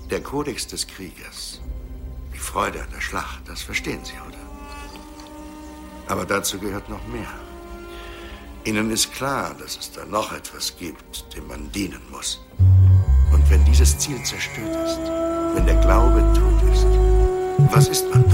Der Kodex des Kriegers. Die Freude an der Schlacht, das verstehen Sie, oder? Aber dazu gehört noch mehr. Ihnen ist klar, dass es da noch etwas gibt, dem man dienen muss. Und wenn dieses Ziel zerstört ist, wenn der Glaube tot ist, was ist man